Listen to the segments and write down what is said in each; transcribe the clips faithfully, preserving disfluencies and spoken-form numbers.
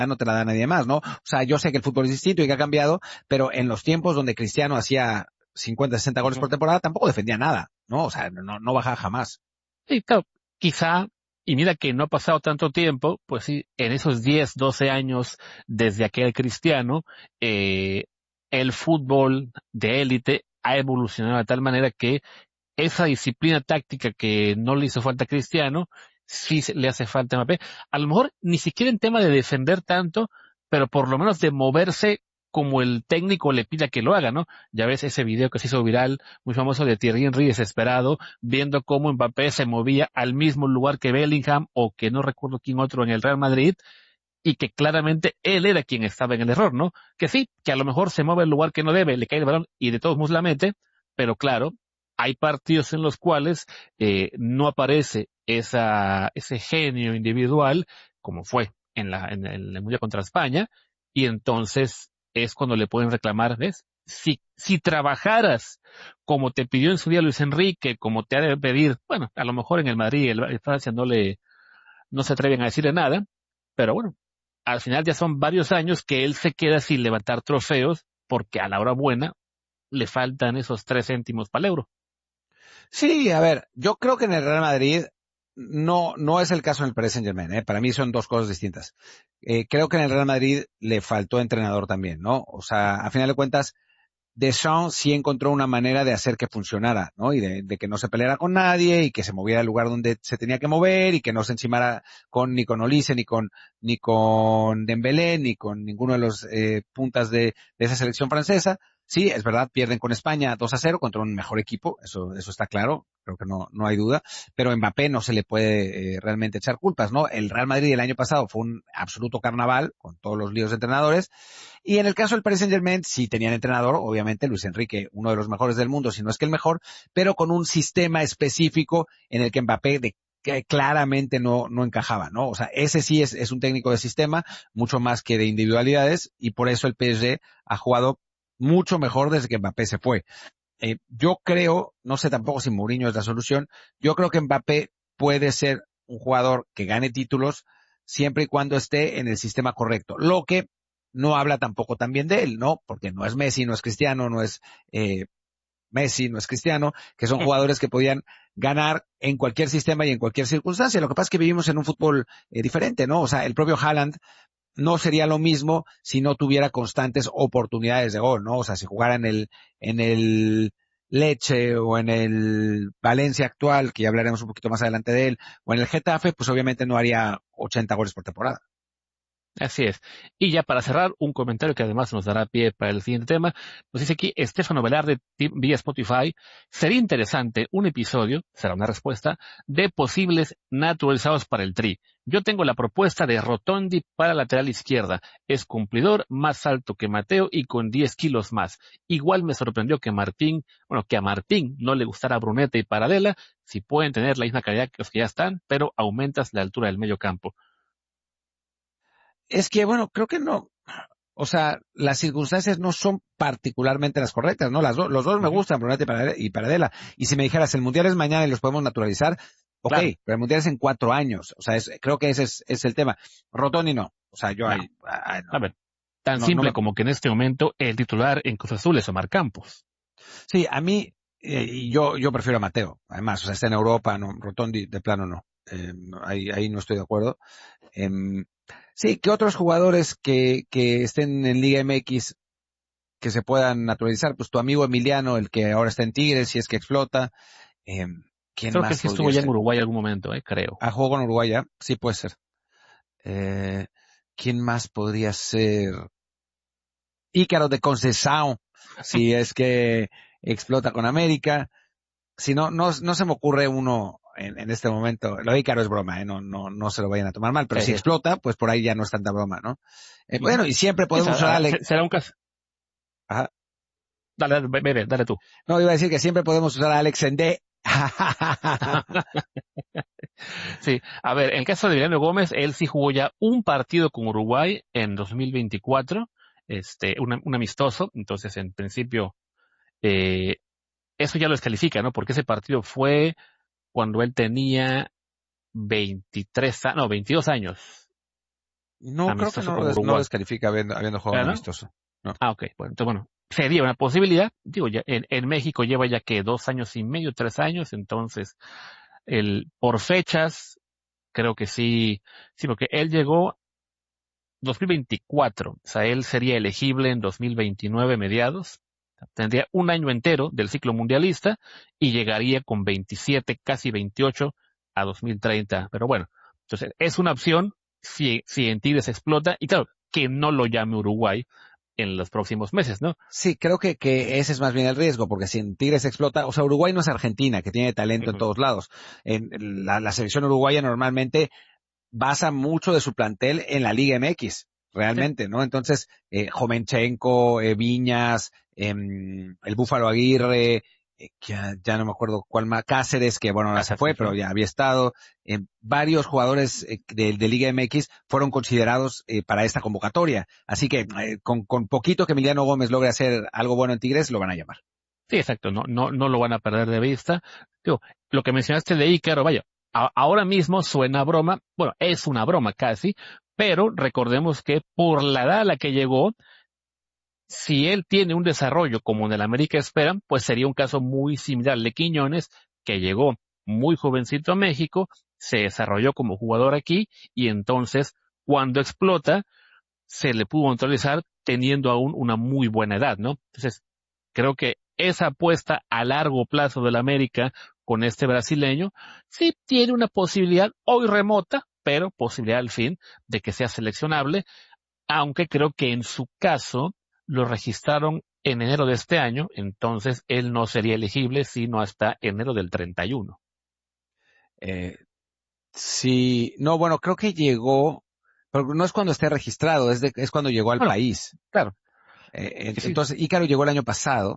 no te la da nadie más, ¿no? O sea, yo sé que el fútbol es distinto y que ha cambiado, pero en los tiempos donde Cristiano hacía cincuenta, sesenta goles Ujú. por temporada, tampoco defendía nada, ¿no? O sea, no, no bajaba jamás. Sí, claro, quizá, y mira que no ha pasado tanto tiempo, pues sí, en esos diez, doce años desde aquel Cristiano, eh, el fútbol de élite ha evolucionado de tal manera que esa disciplina táctica que no le hizo falta a Cristiano, sí se- le hace falta a Mbappé. A lo mejor ni siquiera en tema de defender tanto, pero por lo menos de moverse como el técnico le pida que lo haga, ¿no? Ya ves ese video que se hizo viral, muy famoso de Thierry Henry desesperado, viendo cómo Mbappé se movía al mismo lugar que Bellingham o que no recuerdo quién otro en el Real Madrid, y que claramente él era quien estaba en el error, ¿no? Que sí, que a lo mejor se mueve al lugar que no debe, le cae el balón y de todos modos la mete, pero claro, hay partidos en los cuales eh, no aparece esa, ese genio individual, como fue en la, en el Mundial contra España, y entonces es cuando le pueden reclamar, ¿ves? Si, si trabajaras como te pidió en su día Luis Enrique, como te ha de pedir, bueno, a lo mejor en el Madrid, el, el Francia no le, no se atreven a decirle nada, pero bueno, al final ya son varios años que él se queda sin levantar trofeos porque a la hora buena le faltan esos tres céntimos para el euro. Sí, a ver, yo creo que en el Real Madrid no, no es el caso en el Paris Saint-Germain, ¿eh? Para mí son dos cosas distintas. Eh, creo que en el Real Madrid le faltó entrenador también, ¿no? O sea, a final de cuentas, Deschamps sí encontró una manera de hacer que funcionara, ¿no? Y de, de que no se peleara con nadie y que se moviera al lugar donde se tenía que mover y que no se encimara con, ni con Olise, ni con, ni con Dembélé, ni con ninguno de los eh, puntas de, de esa selección francesa. Sí, es verdad, pierden con España dos a cero contra un mejor equipo, eso, eso está claro, creo que no, no hay duda, pero Mbappé no se le puede eh, realmente echar culpas, ¿no? El Real Madrid el año pasado fue un absoluto carnaval con todos los líos de entrenadores, y en el caso del Paris Saint-Germain, sí tenían entrenador, obviamente Luis Enrique, uno de los mejores del mundo, si no es que el mejor, pero con un sistema específico en el que Mbappé de, que claramente no, no encajaba, ¿no? O sea, ese sí es, es un técnico de sistema, mucho más que de individualidades, y por eso el P S G ha jugado mucho mejor desde que Mbappé se fue. Eh, yo creo, no sé tampoco si Mourinho es la solución, yo creo que Mbappé puede ser un jugador que gane títulos siempre y cuando esté en el sistema correcto. Lo que no habla tampoco tan bien de él, ¿no? Porque no es Messi, no es Cristiano, no es eh, Messi, no es Cristiano, que son jugadores que podían ganar en cualquier sistema y en cualquier circunstancia. Lo que pasa es que vivimos en un fútbol eh, diferente, ¿no? O sea, el propio Haaland no sería lo mismo si no tuviera constantes oportunidades de gol, ¿no? O sea, si jugara en el, en el Leche o en el Valencia actual, que ya hablaremos un poquito más adelante de él, o en el Getafe, pues obviamente no haría ochenta goles por temporada. Así es. Y ya para cerrar, un comentario que además nos dará pie para el siguiente tema. Nos dice aquí Estefano Velarde ti- vía Spotify. Sería interesante un episodio, será una respuesta, de posibles naturalizados para el Tri. Yo tengo la propuesta de Rotondi para lateral izquierda. Es cumplidor, más alto que Mateo y con diez kilos más. Igual me sorprendió que Martín, bueno, que a Martín no le gustara Bruneta y Paradela, si pueden tener la misma calidad que los que ya están, pero aumentas la altura del medio campo. Es que, bueno, creo que no. O sea, las circunstancias no son particularmente las correctas, ¿no? Las do- los dos me Ujú. gustan, Brunete y Paradela, y Paradela. Y si me dijeras, el Mundial es mañana y los podemos naturalizar, ok, Claro. pero el Mundial es en cuatro años. O sea, es, creo que ese es, es el tema. Rotondi no. O sea, yo No. ahí, ah, A no, ver, tan no, no simple me, como que en este momento el titular en Cruz Azul es Omar Campos. sí, a mí, eh, y yo, yo prefiero a Mateo. Además, o sea, está en Europa, no, Rotondi de plano no. Eh, ahí, ahí no estoy de acuerdo. Em, sí, ¿qué otros jugadores que, que estén en Liga M X que se puedan naturalizar? Pues tu amigo Emiliano, el que ahora está en Tigres, si es que explota. Eh, ¿Quién Creo que más sí estuvo podría ya en ser? Uruguay algún momento, eh, creo. ¿A juego con Uruguay ya? Sí, puede ser. Eh, ¿Quién más podría ser? Ícaro de Conceição, si es que explota con América. Si no, no, no se me ocurre uno en, en este momento. Lo de Ícaro es broma, ¿eh? No, no, no se lo vayan a tomar mal, pero Sí, si sí. explota, pues por ahí ya no es tanta broma, ¿no? Eh, Ujú. bueno, y siempre Sí, podemos usar a será, Alex. será un caso. Ajá. Dale, dale, ve- ve, dale tú. No, iba a decir que siempre podemos usar a Alex Sendé. Sí, a ver, en el caso de Emiliano Gómez, él sí jugó ya un partido con Uruguay en dos mil veinticuatro, este, un, un amistoso, entonces en principio eh, eso ya lo descalifica, ¿no? Porque ese partido fue cuando él tenía veintitrés, a- no, veintidós años. No, creo que amistoso no con lo, des- no lo Uruguay. descalifica habiendo, habiendo jugado ¿Ah, un no? amistoso. No. Ah, ok. Bueno, entonces, bueno, sería una posibilidad. Digo, ya en, en México lleva ya que dos años y medio, tres años, entonces, el, por fechas, creo que sí, sí, porque él llegó dos mil veinticuatro, o sea, él sería elegible en dos mil veintinueve mediados, tendría un año entero del ciclo mundialista y llegaría con veintisiete, casi veintiocho a dos mil treinta. Pero bueno, entonces es una opción si, si en Tigres explota y claro, que no lo llame Uruguay en los próximos meses, ¿no? Sí, creo que, que ese es más bien el riesgo, porque si en Tigres explota, o sea, Uruguay no es Argentina, que tiene talento en Ujú. todos lados. En la, la selección uruguaya normalmente basa mucho de su plantel en la Liga M X, Sí, realmente, ¿no? Entonces, eh, Jovenchenko, eh, Viñas, em, el Búfalo Aguirre, eh, que ya, ya no me acuerdo cuál más, Cáceres, que bueno, ahora se Cáceres, fue, sí. pero ya había estado, eh, varios jugadores eh, de, de Liga M X fueron considerados eh, para esta convocatoria. Así que eh, con, con poquito que Emiliano Gómez logre hacer algo bueno en Tigres, lo van a llamar. Sí, exacto, no, no, no lo van a perder de vista. Digo, lo que mencionaste de Ícaro, vaya, a- ahora mismo suena a broma, bueno, es una broma casi, pero recordemos que por la edad a la que llegó, si él tiene un desarrollo como en el América esperan, pues sería un caso muy similar al de Quiñones, que llegó muy jovencito a México, se desarrolló como jugador aquí, y entonces, cuando explota, se le pudo neutralizar teniendo aún una muy buena edad, ¿no? Entonces, creo que esa apuesta a largo plazo del América con este brasileño sí tiene una posibilidad hoy remota, pero posibilidad al fin de que sea seleccionable, aunque creo que en su caso lo registraron en enero de este año, entonces él no sería elegible sino hasta enero del treinta y uno. Eh, sí, no, bueno, creo que llegó, pero no es cuando esté registrado, es, de, es cuando llegó al Bueno, país. claro, Eh, sí, sí, entonces, Ícaro llegó el año pasado,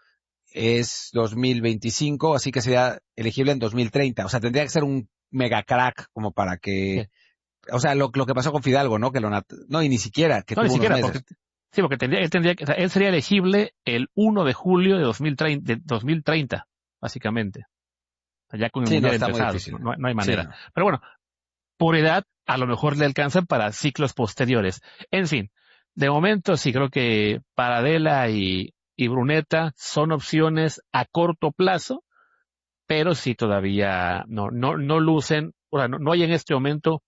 es dos mil veinticinco, así que sería elegible en dos mil treinta. O sea, tendría que ser un mega crack como para que, sí. o sea, lo, lo que pasó con Fidalgo, ¿no? Que lo nat- no, y ni siquiera, que No, ni tuvo unos siquiera, porque meses. sí, porque tendría, él tendría que, o sea, él sería elegible el uno de julio de dos mil treinta, de dos mil treinta, básicamente. O sea, ya con el Sí, no, mundial está muy empezado, difícil. no, no no hay Sí, manera. no. Pero bueno, por edad, a lo mejor le alcanzan para ciclos posteriores. En fin, de momento sí creo que Paradela y, y Bruneta son opciones a corto plazo, pero sí todavía no, no, no lucen, o sea, no, no hay en este momento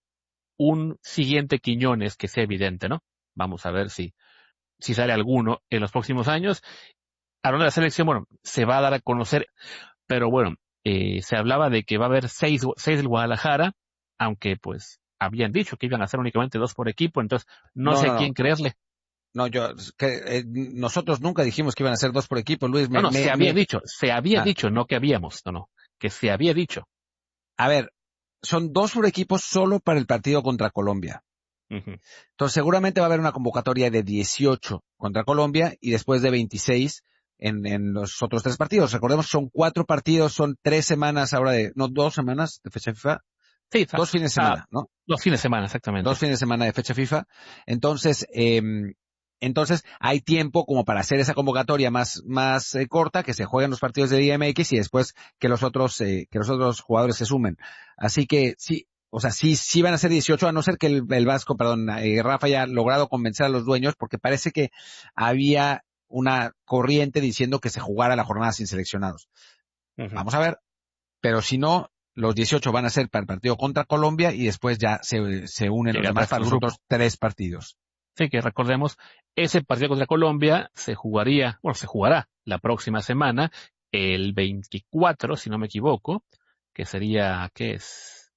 un siguiente Quiñones que sea evidente, ¿no? Vamos a ver si, si sale alguno en los próximos años. Hablando de la selección, bueno, se va a dar a conocer, pero bueno, eh, se hablaba de que va a haber seis, seis del Guadalajara, aunque pues habían dicho que iban a ser únicamente dos por equipo, entonces no No, sé a no, no. quién creerle. No, yo, que, eh, nosotros nunca dijimos que iban a ser dos por equipo, Luis. No, Me, no, se me, había me, dicho, se había ah, dicho, no que habíamos, no, no, que se había dicho. a ver, son dos por equipo solo para el partido contra Colombia. Ujú. Entonces seguramente va a haber una convocatoria de dieciocho contra Colombia y después de veintiséis en, en los otros tres partidos. Recordemos que son cuatro partidos, son tres semanas ahora de, no, dos semanas de fecha FIFA, Sí, o sea, dos fines de ah, semana, ¿no? los fines de semana, Dos exactamente. fines de semana de fecha FIFA. Entonces, eh, entonces hay tiempo como para hacer esa convocatoria más, más eh, corta, que se jueguen los partidos de Liga M X y después que los otros, eh, que los otros jugadores se sumen. Así que sí, o sea, sí, sí van a ser dieciocho, a no ser que el, el Vasco, perdón, eh, Rafa haya logrado convencer a los dueños, porque parece que había una corriente diciendo que se jugara la jornada sin seleccionados. Ujú. Vamos a ver, pero si no, los dieciocho van a ser para el partido contra Colombia y después ya se, se unen Que los el demás resto para del los grupo. otros tres partidos. Sí, que recordemos, ese partido contra Colombia se jugaría, bueno, se jugará la próxima semana, el veinticuatro, si no me equivoco, que sería, ¿qué es?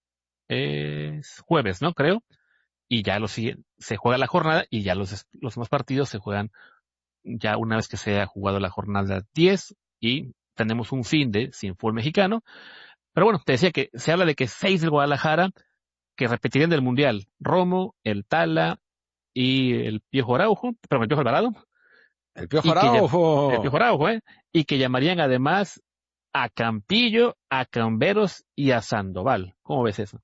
Es jueves, ¿no? Creo. Y ya lo sigue, se juega la jornada y ya los, los demás partidos se juegan ya una vez que se haya jugado la jornada diez y tenemos un fin de sin fútbol mexicano. Pero bueno, te decía que se habla de que seis del Guadalajara que repetirían del Mundial. Romo, el Tala y el Piojo Araujo, pero el Piojo Alvarado, El Piojo y que llam- el Araujo. Piojo Araujo, ¿eh? Y que llamarían además a Campillo, a Camberos y a Sandoval. ¿Cómo ves eso?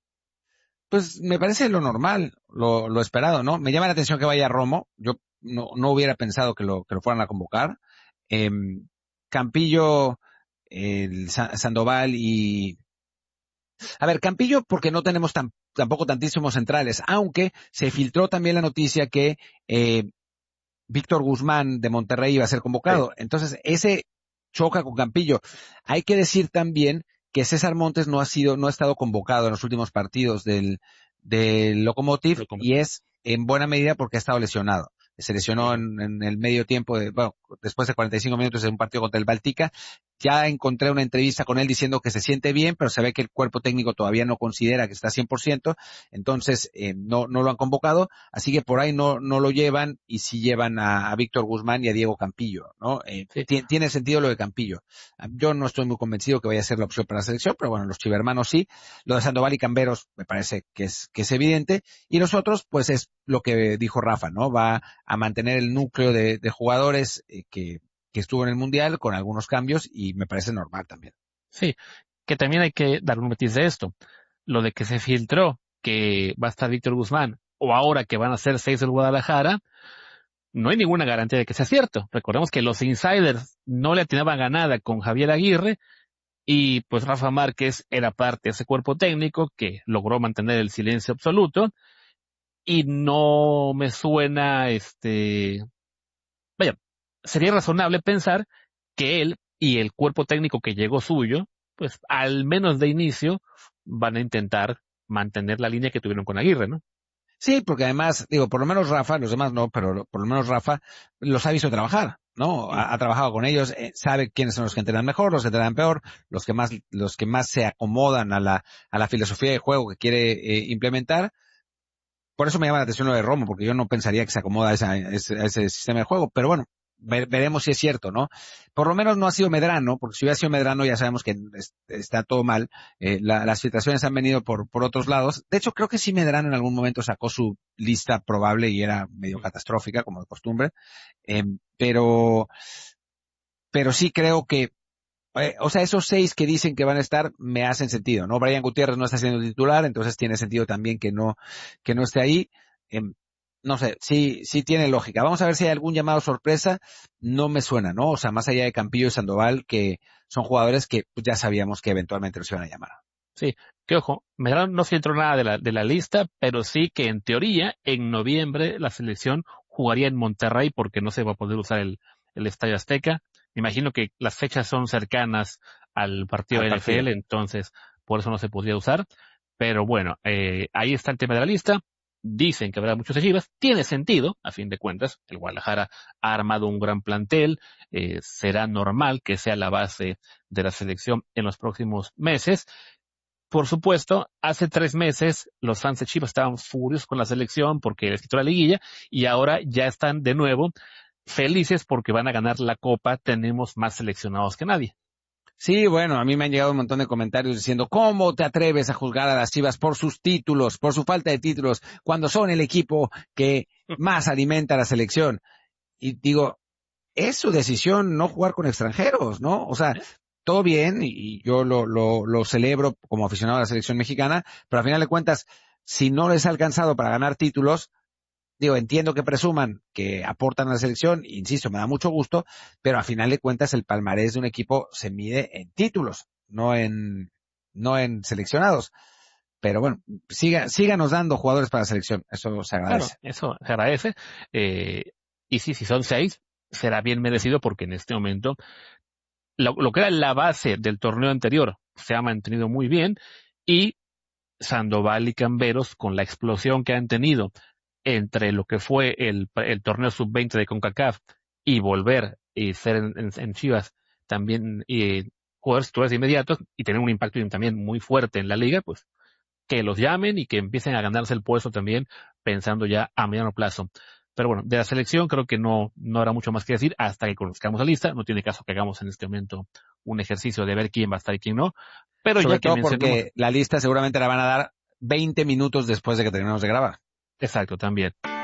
Pues me parece lo normal, lo, lo esperado, ¿no? Me llama la atención que vaya Romo. Yo no, no hubiera pensado que lo, que lo fueran a convocar. Eh, Campillo, el Sa- Sandoval y, a ver, Campillo porque no tenemos tan, tampoco tantísimos centrales, aunque se filtró también la noticia que eh, Víctor Guzmán de Monterrey iba a ser convocado. Sí. Entonces, ese choca con Campillo. Hay que decir también que César Montes no ha sido, no ha estado convocado en los últimos partidos del, del Lokomotiv, y es en buena medida porque ha estado lesionado. Se lesionó en, en el medio tiempo, de, bueno, después de cuarenta y cinco minutos de un partido contra el Baltica. Ya encontré una entrevista con él diciendo que se siente bien, pero se ve que el cuerpo técnico todavía no considera que está cien por ciento, entonces eh, no no lo han convocado, así que por ahí no no lo llevan, y sí llevan a, a Víctor Guzmán y a Diego Campillo, ¿no? Eh, sí. Tiene sentido lo de Campillo. Yo no estoy muy convencido que vaya a ser la opción para la selección, pero bueno, los chivermanos sí. Lo de Sandoval y Camberos me parece que es que es evidente, y los otros, pues es lo que dijo Rafa, ¿no? Va a mantener el núcleo de, de jugadores eh, que que estuvo en el Mundial con algunos cambios, y me parece normal también. Sí, que también hay que dar un matiz de esto. Lo de que se filtró que va a estar Víctor Guzmán, o ahora que van a ser seis del Guadalajara, no hay ninguna garantía de que sea cierto. Recordemos que los insiders no le atinaban a nada con Javier Aguirre, y pues Rafa Márquez era parte de ese cuerpo técnico que logró mantener el silencio absoluto, y no me suena, este, vaya, sería razonable pensar que él y el cuerpo técnico que llegó suyo, pues al menos de inicio, van a intentar mantener la línea que tuvieron con Aguirre, ¿no? Sí, porque además, digo, por lo menos Rafa, los demás no, pero por lo menos Rafa los ha visto trabajar, ¿no? Ha, ha trabajado con ellos, eh, sabe quiénes son los que entrenan mejor, los que entrenan peor, los que más, los que más se acomodan a la, a la filosofía de juego que quiere eh, implementar. Por eso me llama la atención lo de Romo, porque yo no pensaría que se acomoda a, esa, a, ese, a ese sistema de juego, pero bueno, ver, veremos si es cierto, ¿no? Por lo menos no ha sido Medrano, porque si hubiera sido Medrano ya sabemos que es, está todo mal. Eh, la, las filtraciones han venido por, por otros lados. De hecho, creo que sí Medrano en algún momento sacó su lista probable y era medio catastrófica, como de costumbre. Eh, pero, pero sí creo que, eh, o sea, esos seis que dicen que van a estar me hacen sentido, ¿no? Brian Gutiérrez no está siendo titular, entonces tiene sentido también que no, que no esté ahí. Eh, no sé, sí, sí tiene lógica. Vamos a ver si hay algún llamado sorpresa. No me suena, ¿no? O sea, más allá de Campillo y Sandoval, que son jugadores que pues, ya sabíamos que eventualmente los iban a llamar. Sí, que ojo, Medrano no filtró nada de la, de la lista, pero sí que en teoría, en noviembre, la selección jugaría en Monterrey porque no se va a poder usar el, el Estadio Azteca. Me imagino que las fechas son cercanas al partido de N F L, entonces por eso no se podría usar. Pero bueno, eh, ahí está el tema de la lista. Dicen que habrá muchos de Chivas. Tiene sentido, a fin de cuentas. El Guadalajara ha armado un gran plantel. Eh, será normal que sea la base de la selección en los próximos meses. Por supuesto, hace tres meses los fans de Chivas estaban furiosos con la selección porque les quitó la liguilla, y ahora ya están de nuevo felices porque van a ganar la Copa. Tenemos más seleccionados que nadie. Sí, bueno, a mí me han llegado un montón de comentarios diciendo, ¿cómo te atreves a juzgar a las Chivas por sus títulos, por su falta de títulos, cuando son el equipo que más alimenta a la selección? Y digo, es su decisión no jugar con extranjeros, ¿no? O sea, todo bien, y yo lo, lo, lo celebro como aficionado a la selección mexicana, pero al final de cuentas, si no les ha alcanzado para ganar títulos, digo, entiendo que presuman que aportan a la selección, insisto, me da mucho gusto, pero a final de cuentas el palmarés de un equipo se mide en títulos, no en, no en seleccionados. Pero bueno, siga, síganos dando jugadores para la selección, eso se agradece. Claro, eso se agradece, eh, y sí, si son seis, será bien merecido porque en este momento lo, lo que era la base del torneo anterior se ha mantenido muy bien, y Sandoval y Camberos, con la explosión que han tenido entre lo que fue el, el torneo sub veinte de CONCACAF y volver y ser en, en, en Chivas también y jugadores titulares inmediatos y tener un impacto también muy fuerte en la liga, pues que los llamen y que empiecen a ganarse el puesto también pensando ya a mediano plazo. Pero bueno, de la selección creo que no, no habrá mucho más que decir hasta que conozcamos la lista. No tiene caso que hagamos en este momento un ejercicio de ver quién va a estar y quién no. Pero Sobre ya que todo mencionamos... porque la lista seguramente la van a dar veinte minutos después de que terminemos de grabar. Exacto, también.